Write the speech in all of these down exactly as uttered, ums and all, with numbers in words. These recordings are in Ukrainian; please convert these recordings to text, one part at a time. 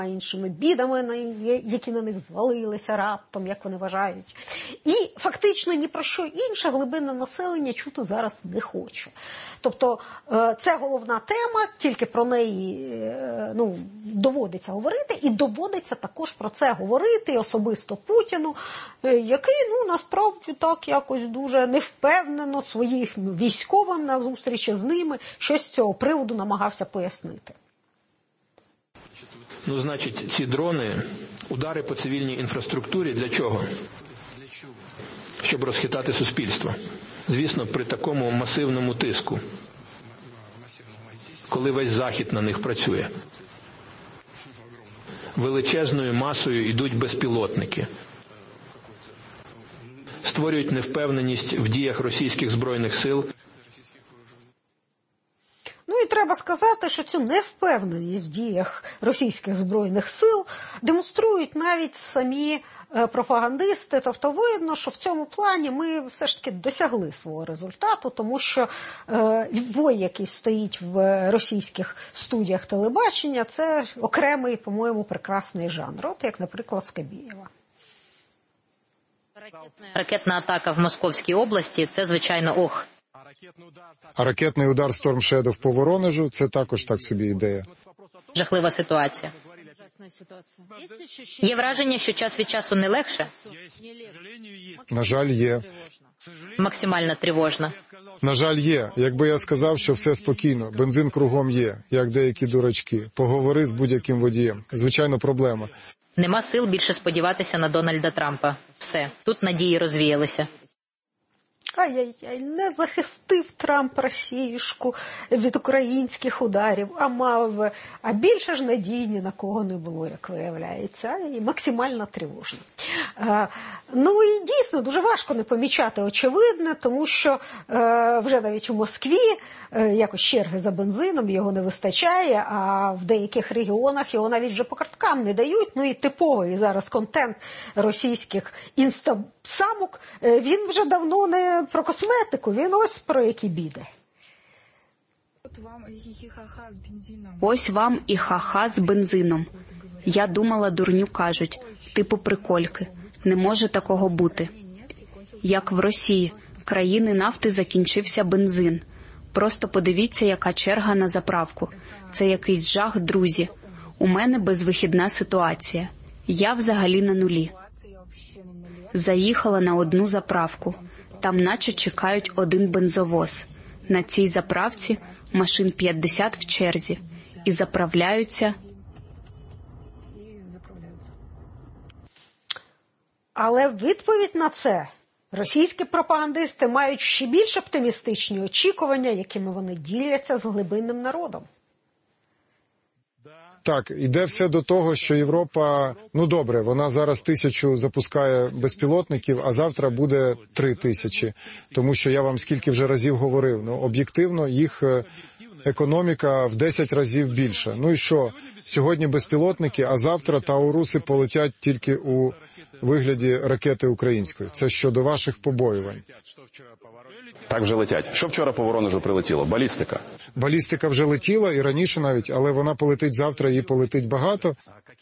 іншими бідами, які на них звалилися раптом, як вони вважають. І фактично ні про що інше глибинне населення чути зараз не хоче. Тобто це головна тема, тільки про неї ну, доводиться говорити, і доводиться також про це говорити особисто Путіну, який ну, насправді так якось дуже невпевнено своїм військовим на зустрічі з ними щось з цього приводу намагався пояснити. Ну, значить, ці дрони, удари по цивільній інфраструктурі для чого? Щоб розхитати суспільство. Звісно, при такому масивному тиску, коли весь Захід на них працює. Величезною масою йдуть безпілотники. Створюють невпевненість в діях російських збройних сил. Ну і треба сказати, що цю невпевненість в діях російських збройних сил демонструють навіть самі пропагандисти. Тобто видно, що в цьому плані ми все ж таки досягли свого результату, тому що вой, який стоїть в російських студіях телебачення, це окремий, по-моєму, прекрасний жанр. От як, наприклад, Скабєєва. Ракетна атака в Московській області – це, звичайно, ох. А ракетний удар Storm Shadow по Воронежу – це також так собі ідея. Жахлива ситуація. Є враження, що час від часу не легше? На жаль, є. Максимально тривожно. На жаль, є. Якби я сказав, що все спокійно, бензин кругом є, як деякі дурачки. Поговори з будь-яким водієм. Звичайно, проблема. Нема сил більше сподіватися на Дональда Трампа. Все, тут надії розвіялися. Ай-яй-яй, не захистив Трамп Росіюшку від українських ударів, а мав, а більше ж надій ні на кого не було, як виявляється, і максимально тривожно. А, ну і дійсно дуже важко не помічати очевидне, тому що е, вже навіть у Москві е, якось черги за бензином, його не вистачає, а в деяких регіонах його навіть вже по карткам не дають. Ну і типовий зараз контент російських інстасамок, е, він вже давно не про косметику, він ось про які біди. Ось вам і ха-ха з бензином. Я думала, дурню кажуть, типу прикольки. Не може такого бути. Як в Росії, країни нафти закінчився бензин. Просто подивіться, яка черга на заправку. Це якийсь жах, друзі. У мене безвихідна ситуація. Я взагалі на нулі. Заїхала на одну заправку. Там наче чекають один бензовоз. На цій заправці машин п'ятдесят в черзі. І заправляються... Але відповідь на це російські пропагандисти мають ще більш оптимістичні очікування, якими вони діляться з глибинним народом. Так, іде все до того, що Європа, ну добре, вона зараз тисячу запускає безпілотників, а завтра буде три тисячі. Тому що я вам скільки вже разів говорив, ну об'єктивно їх економіка в десять разів більша. Ну і що, сьогодні безпілотники, а завтра тауруси полетять тільки у вигляді ракети української. Це щодо ваших побоювань. Так вже летять. Що вчора по Воронежу прилетіло? Балістика? Балістика вже летіла і раніше навіть, але вона полетить завтра, її полетить багато.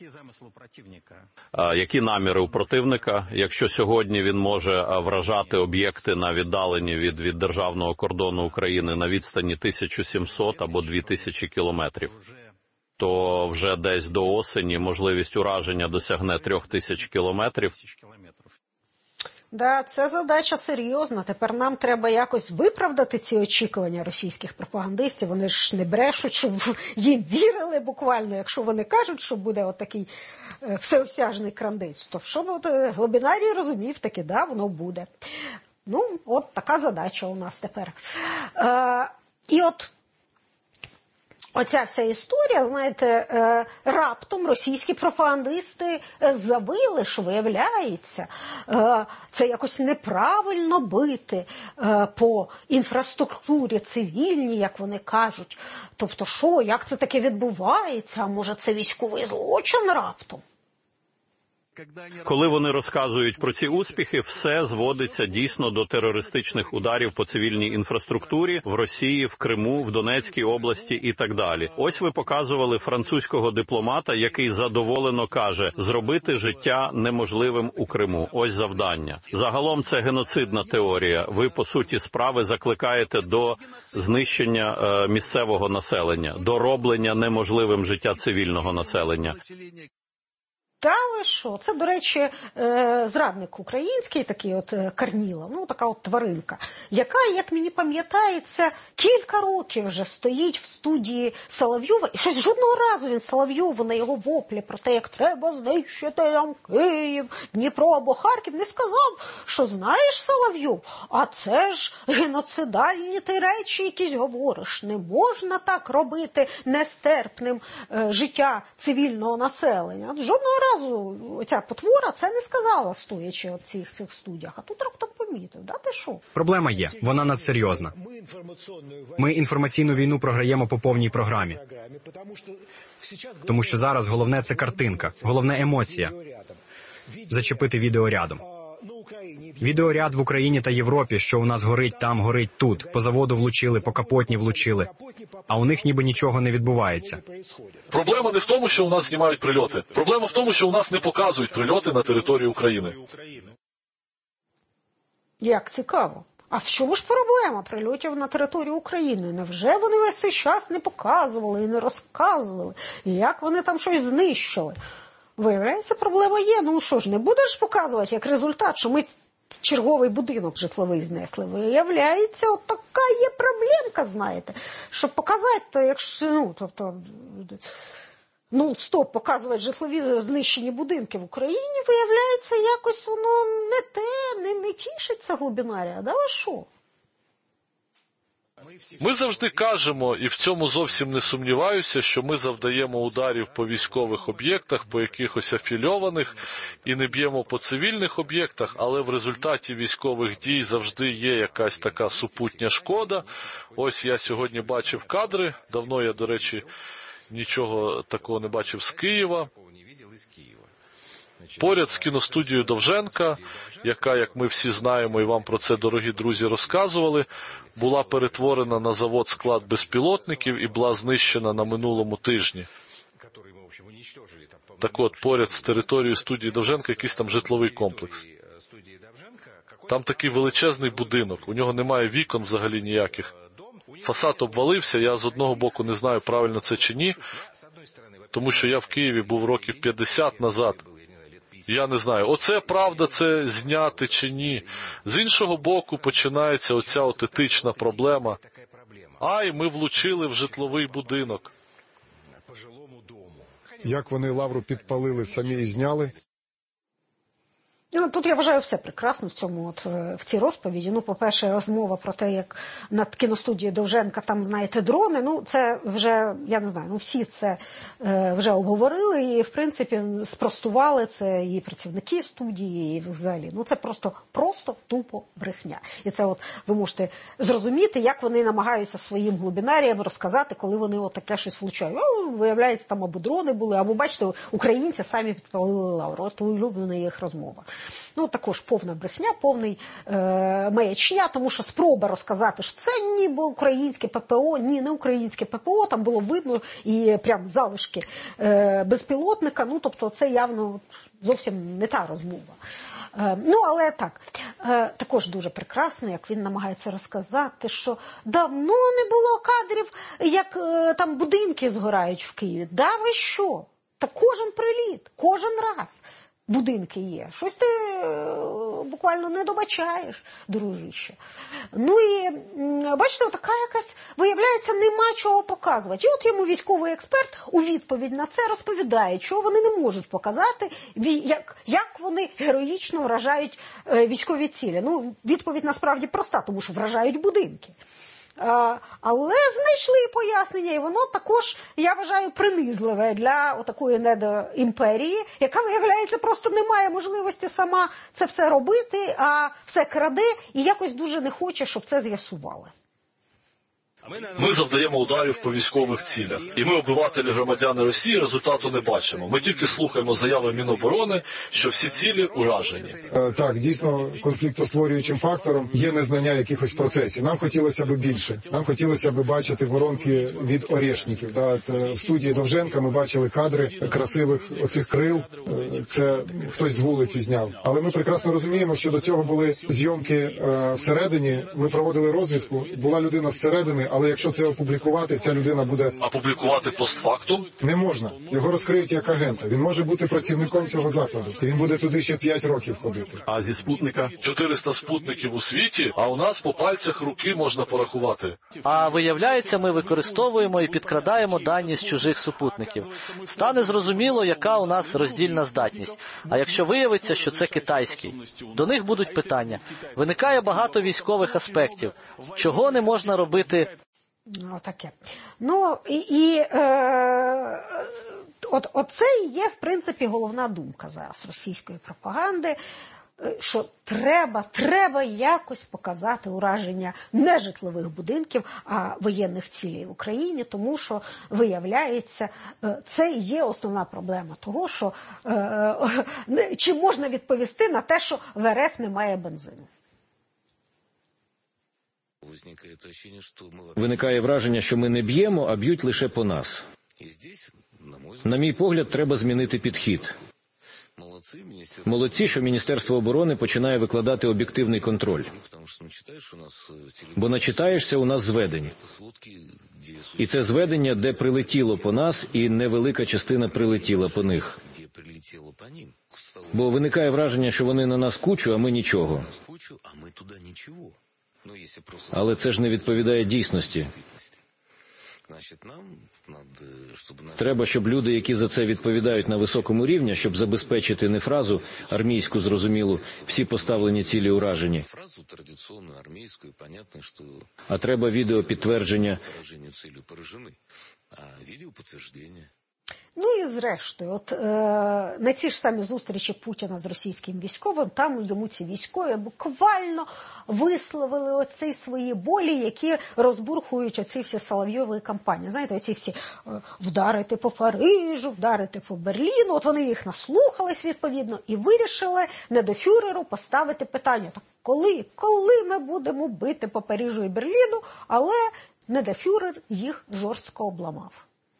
А які наміри у противника, якщо сьогодні він може вражати об'єкти на віддаленні від, від державного кордону України на відстані тисяча сімсот або дві тисячі кілометрів? То вже десь до осені можливість ураження досягне трьох тисяч кілометрів. Да, це задача серйозна. Тепер нам треба якось виправдати ці очікування російських пропагандистів. Вони ж не брешуть, щоб їм вірили буквально. Якщо вони кажуть, що буде отакий всеосяжний крандець, то щоб глибинарій розумів, таки, да, воно буде. Ну, от така задача у нас тепер. Е, і от оця вся історія, знаєте, раптом російські пропагандисти забили, що виявляється, це якось неправильно бити по інфраструктурі цивільній, як вони кажуть. Тобто, що, як це таке відбувається? А може це військовий злочин раптом? Коли вони розказують про ці успіхи, все зводиться дійсно до терористичних ударів по цивільній інфраструктурі в Росії, в Криму, в Донецькій області і так далі. Ось ви показували французького дипломата, який задоволено каже: зробити життя неможливим у Криму. Ось завдання. Загалом це геноцидна теорія. Ви, по суті справи, закликаєте до знищення е, місцевого населення, до роблення неможливим життя цивільного населення. Та ви що? Це, до речі, зрадник український, такий от Корніла, ну така от тваринка, яка, як мені пам'ятається, кілька років вже стоїть в студії Соловйова, і щось жодного разу він Соловйову на його воплі про те, як треба знищити там Київ, Дніпро або Харків, не сказав, що знаєш, Соловйов, а це ж геноцидальні ти речі якісь говориш, не можна так робити нестерпним е, життя цивільного населення. Жодного разу разу оця потвора це не сказала, стоячи в цих, цих студіях, а тут раптом помітив. Да, ти що? Проблема є, вона надсерйозна. Ми інформаційну війну програємо по повній програмі. Тому що зараз головне – це картинка, головне – емоція. Зачепити відеорядом. Відеоряд в Україні та Європі, що у нас горить там, горить тут. По заводу влучили, по капотні влучили. А у них ніби нічого не відбувається. Проблема не в тому, що у нас знімають прильоти. Проблема в тому, що у нас не показують прильоти на території України. Як цікаво. А в чому ж проблема прильотів на територію України? Невже вони весь цей час не показували і не розказували? І як вони там щось знищили? Виявляється, проблема є. Ну що ж, не будеш показувати як результат, що ми черговий будинок житловий знесли. Виявляється, от така є проблемка, знаєте. Щоб показати, то якщо, ну, тобто, ну, стоп, показувати житлові знищені будинки в Україні, виявляється, якось воно не те, не, не тішиться глибинарія. Да ви що? Ми завжди кажемо, і в цьому зовсім не сумніваюся, що ми завдаємо ударів по військових об'єктах, по якихось афільованих, і не б'ємо по цивільних об'єктах, але в результаті військових дій завжди є якась така супутня шкода. Ось я сьогодні бачив кадри, давно я, до речі, нічого такого не бачив з Києва. Поряд з кіностудією Довженка, яка, як ми всі знаємо, і вам про це, дорогі друзі, розказували, була перетворена на завод-склад безпілотників і була знищена на минулому тижні. Так от, поряд з територією студії Довженка якийсь там житловий комплекс. Там такий величезний будинок, у нього немає вікон взагалі ніяких. Фасад обвалився, я з одного боку не знаю, правильно це чи ні, тому що я в Києві був років п'ятдесят назад. Я не знаю, оце правда, це зняти чи ні. З іншого боку починається оця от етична проблема. Ай, ми влучили в житловий будинок. Як вони лавру підпалили, самі і зняли. Ну, тут я вважаю все прекрасно в цьому, от, в цій розповіді. Ну, по-перше, розмова про те, як на кіностудії Довженка там, знаєте, дрони, ну, це вже, я не знаю, ну, всі це е, вже обговорили і, в принципі, спростували це і працівники студії, і взагалі. Ну, це просто, просто тупо брехня. І це от ви можете зрозуміти, як вони намагаються своїм глибинаріям розказати, коли вони от таке щось влучають. О, виявляється, там або дрони були, або, бачите, українці самі підпалили лавру. От улюблена їх розмова. Ну, також повна брехня, повний е, маячня, тому що спроба розказати, що це ніби українське ППО, ні, не українське ППО, там було видно і прям залишки е, безпілотника, ну, тобто це явно зовсім не та розмова. Е, ну, але так, е, також дуже прекрасно, як він намагається розказати, що давно не було кадрів, як е, там будинки згорають в Києві. Да ви що? Та кожен приліт, кожен раз. Будинки є. Щось ти е, буквально не добачаєш, дружище. Ну і, бачите, така якась, виявляється, нема чого показувати. І от йому військовий експерт у відповідь на це розповідає, чого вони не можуть показати, як, як вони героїчно вражають е, військові цілі. Ну, відповідь насправді проста, тому що вражають будинки. Але знайшли пояснення, і воно також, я вважаю, принизливе для такої недоімперії, яка, виявляється, просто не має можливості сама це все робити, а все краде і якось дуже не хоче, щоб це з'ясували. Ми завдаємо ударів по військових цілях. І ми, обивателі громадяни Росії, результату не бачимо. Ми тільки слухаємо заяви Міноборони, що всі цілі уражені. Так, дійсно, конфліктостворюючим фактором є незнання якихось процесів. Нам хотілося б більше. Нам хотілося б бачити воронки від орешників. В студії Довженка ми бачили кадри красивих оцих крил. Це хтось з вулиці зняв. Але ми прекрасно розуміємо, що до цього були зйомки всередині. Ми проводили розвідку. Була людина зсередини, але якщо це опублікувати, ця людина буде... Опублікувати постфактум? Не можна. Його розкриють як агента. Він може бути працівником цього закладу. І він буде туди ще п'ять років ходити. А зі спутника? чотириста спутників у світі, а у нас по пальцях руки можна порахувати. А виявляється, ми використовуємо і підкрадаємо дані з чужих супутників. Стане зрозуміло, яка у нас роздільна здатність. А якщо виявиться, що це китайський, до них будуть питання. Виникає багато військових аспектів. Чого не можна робити? Отаке. Ну, і, і е, от, оце і є, в принципі, головна думка зараз російської пропаганди, що треба, треба якось показати ураження не житлових будинків, а воєнних цілей в Україні, тому що, виявляється, це і є основна проблема того, що е, чи можна відповісти на те, що в РФ немає бензину. Виникає враження, що ми не б'ємо, а б'ють лише по нас. На мій погляд, треба змінити підхід. Молодці, що Міністерство оборони починає викладати об'єктивний контроль. Бо начитаєшся у нас зведень. І це зведення, де прилетіло по нас, і невелика частина прилетіла по них. Бо виникає враження, що вони на нас кучу, а ми нічого. Але це ж не відповідає дійсності. Треба, щоб люди, які за це відповідають на високому рівні, щоб забезпечити не фразу армійську, зрозумілу, всі поставлені цілі уражені, а треба відеопідтвердження. Ну і зрештою, от е, на ці ж самі зустрічі Путіна з російським військовим, там йому ці військові буквально висловили оці свої болі, які розбурхують оці всі Соловйові кампанії. Знаєте, оці всі е, вдарити по Парижу, вдарити по Берліну, от вони їх наслухались відповідно і вирішили недофюреру поставити питання. Так коли, коли ми будемо бити по Парижу і Берліну, але недофюрер їх жорстко обламав.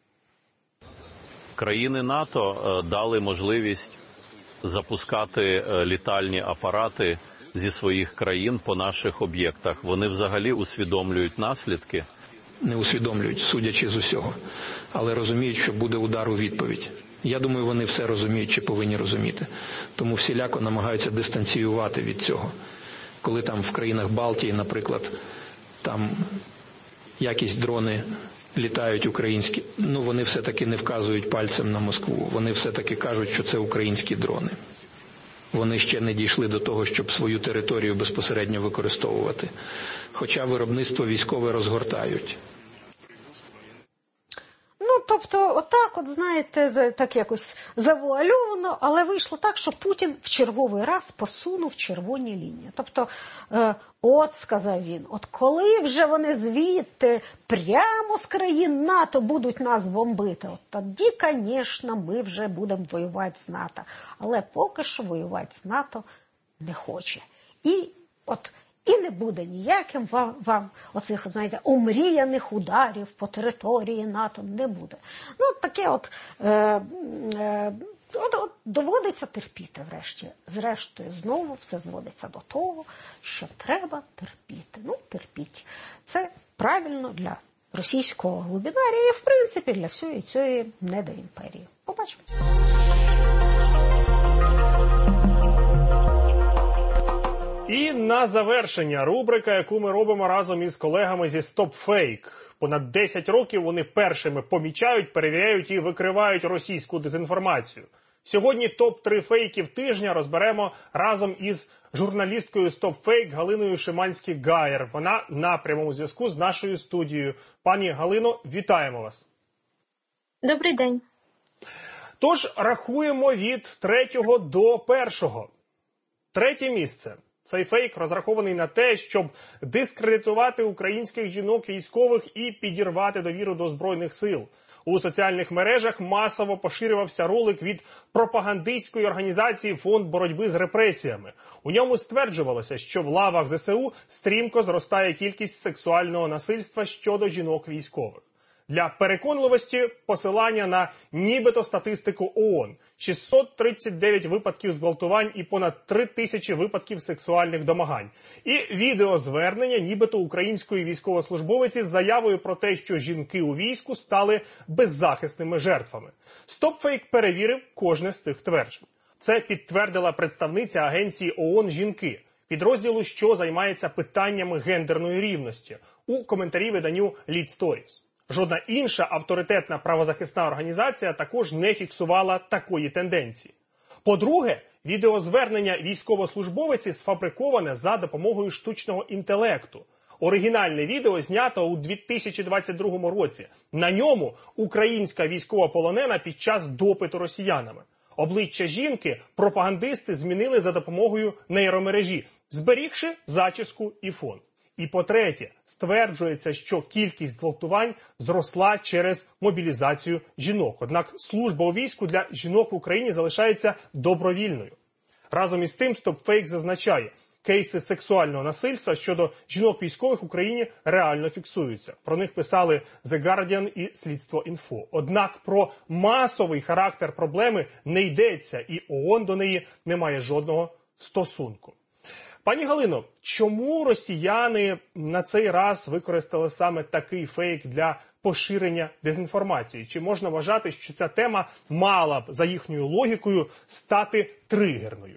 Країни НАТО дали можливість запускати літальні апарати зі своїх країн по наших об'єктах. Вони взагалі усвідомлюють наслідки? Не усвідомлюють, судячи з усього, але розуміють, що буде удар у відповідь. Я думаю, вони все розуміють чи повинні розуміти. Тому всіляко намагаються дистанціювати від цього. Коли там в країнах Балтії, наприклад, там якісь дрони літають українські, ну вони все-таки не вказують пальцем на Москву, вони все-таки кажуть, що це українські дрони. Вони ще не дійшли до того, щоб свою територію безпосередньо використовувати. Хоча виробництво військове розгортають. Ну, тобто, отак, от, знаєте, так якось завуальовано, але вийшло так, що Путін в черговий раз посунув червоні лінії. Тобто, е, от, сказав він, от коли вже вони звідти прямо з країн НАТО будуть нас бомбити, от тоді, звісно, ми вже будемо воювати з НАТО. Але поки що воювати з НАТО не хоче. І от і не буде ніяким вам, вам оцих, знаєте, омріяних ударів по території НАТО, не буде. Ну, таке от, е, е, от, от доводиться терпіти врешті. Зрештою, знову все зводиться до того, що треба терпіти. Ну, терпіть. Це правильно для російського глубинарія і, в принципі, для всієї цієї недоімперії. Побачимо. І на завершення рубрика, яку ми робимо разом із колегами зі StopFake. Понад десять років вони першими помічають, перевіряють і викривають російську дезінформацію. Сьогодні топ три фейків тижня розберемо разом із журналісткою StopFake Галиною Шиманський-Гаєр. Вона на прямому зв'язку з нашою студією. Пані Галино, вітаємо вас. Добрий день. Тож, рахуємо від третього до першого. Третє місце. Цей фейк розрахований на те, щоб дискредитувати українських жінок-військових і підірвати довіру до Збройних сил. У соціальних мережах масово поширювався ролик від пропагандистської організації «Фонд боротьби з репресіями». У ньому стверджувалося, що в лавах зе се у стрімко зростає кількість сексуального насильства щодо жінок-військових. Для переконливості посилання на нібито статистику ООН – шістсот тридцять дев'ять випадків зґвалтувань і понад три тисячі випадків сексуальних домагань. І відеозвернення нібито української військовослужбовиці з заявою про те, що жінки у війську стали беззахисними жертвами. StopFake перевірив кожне з тих тверджень. Це підтвердила представниця агенції ООН «Жінки», підрозділу, що займається питаннями гендерної рівності, у коментарі виданню Lead Stories. Жодна інша авторитетна правозахисна організація також не фіксувала такої тенденції. По-друге, відеозвернення військовослужбовиці сфабриковане за допомогою штучного інтелекту. Оригінальне відео знято у дві тисячі двадцять другому році. На ньому українська військовополонена під час допиту росіянами. Обличчя жінки пропагандисти змінили за допомогою нейромережі, зберігши зачіску і фон. І по-третє, стверджується, що кількість зґвалтувань зросла через мобілізацію жінок. Однак служба у війську для жінок в Україні залишається добровільною. Разом із тим, StopFake зазначає, кейси сексуального насильства щодо жінок-військових в Україні реально фіксуються. Про них писали The Guardian і Слідство.Інфо. Однак про масовий характер проблеми не йдеться, і ООН до неї не має жодного стосунку. Пані Галино, чому росіяни на цей раз використали саме такий фейк для поширення дезінформації? Чи можна вважати, що ця тема мала б, за їхньою логікою, стати тригерною?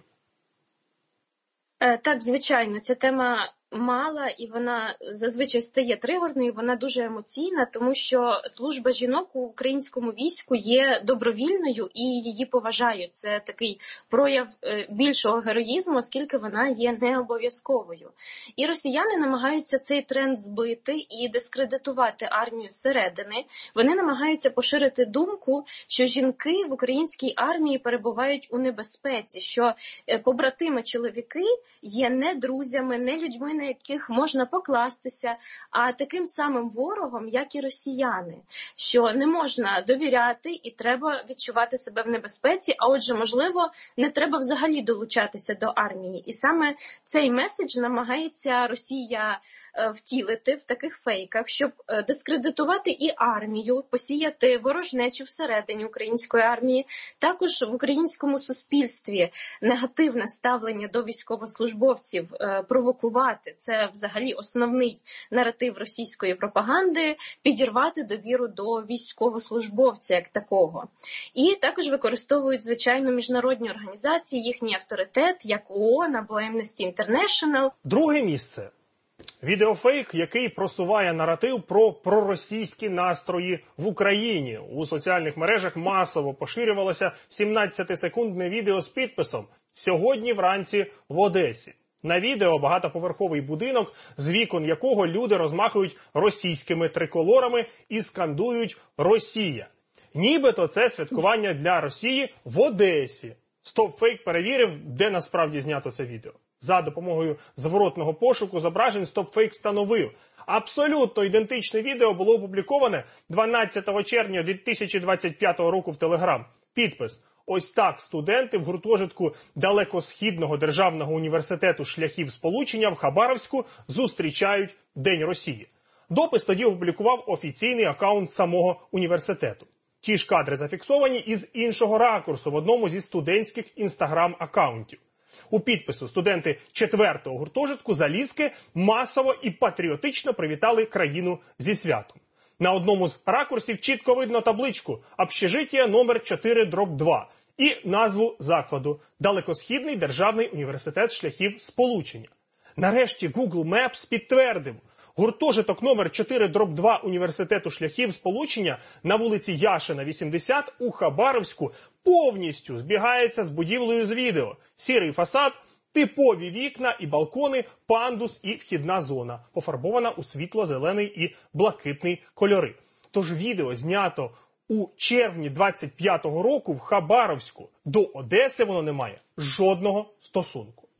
Так, звичайно, ця тема мала, і вона зазвичай стає тригерною, вона дуже емоційна, тому що служба жінок у українському війську є добровільною і її поважають. Це такий прояв більшого героїзму, оскільки вона є не обов'язковою. І росіяни намагаються цей тренд збити і дискредитувати армію зсередини. Вони намагаються поширити думку, що жінки в українській армії перебувають у небезпеці, що побратими-чоловіки є не друзями, не людьми, на яких можна покластися, а таким самим ворогом, як і росіяни, що не можна довіряти і треба відчувати себе в небезпеці, а отже, можливо, не треба взагалі долучатися до армії. І саме цей меседж намагається Росія втілити в таких фейках, щоб дискредитувати і армію, посіяти ворожнечу всередині української армії, також в українському суспільстві негативне ставлення до військовослужбовців провокувати. Це взагалі основний наратив російської пропаганди – підірвати довіру до військовослужбовця як такого. І також використовують, звичайно, міжнародні організації, їхній авторитет, як ООН або Amnesty International. Друге місце. Відеофейк, який просуває наратив про проросійські настрої в Україні. У соціальних мережах масово поширювалося сімнадцятисекундне відео з підписом «Сьогодні вранці в Одесі». На відео багатоповерховий будинок, з вікон якого люди розмахують російськими триколорами і скандують «Росія». Нібито це святкування для Росії в Одесі. StopFake перевірив, де насправді знято це відео. За допомогою зворотного пошуку зображень StopFake встановив. Абсолютно ідентичне відео було опубліковане дванадцятого червня дві тисячі двадцять п'ятого року в Телеграм. Підпис: «Ось так студенти в гуртожитку Далекосхідного державного університету шляхів сполучення в Хабаровську зустрічають День Росії». Допис тоді опублікував офіційний акаунт самого університету. Ті ж кадри зафіксовані із іншого ракурсу в одному зі студентських інстаграм-акаунтів. У підпису студенти четвертого гуртожитку Залізки масово і патріотично привітали країну зі святом. На одному з ракурсів чітко видно табличку «Общежиття номер чотири дроб два» і назву закладу «Далекосхідний державний університет шляхів сполучення». Нарешті Google Maps підтвердив: гуртожиток номер чотири дроб два університету шляхів сполучення на вулиці Яшина, вісімдесят у Хабаровську повністю збігається з будівлею з відео. Сірий фасад, типові вікна і балкони, пандус і вхідна зона, пофарбована у світло-зелений і блакитний кольори. Тож відео знято у червні двадцять п'ятого року в Хабаровську. До Одеси воно не має жодного стосунку.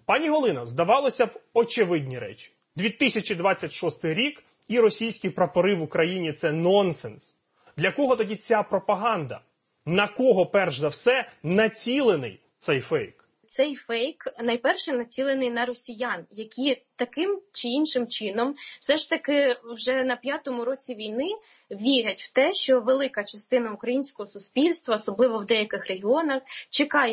Пані Галино, здавалося б, очевидні речі. дві тисячі двадцять шостий рік і російські прапори в Україні – це нонсенс. Для кого тоді ця пропаганда? На кого, перш за все, націлений цей фейк? Цей фейк найперше націлений на росіян, які таким чи іншим чином все ж таки вже на п'ятому році війни вірять в те, що велика частина українського суспільства, особливо в деяких регіонах, чекає